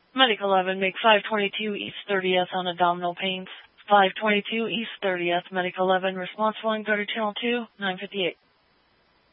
Medic 11, make 522 East 30th on abdominal pains. 522 East 30th, Medic 11, response line, go to channel 2, 958.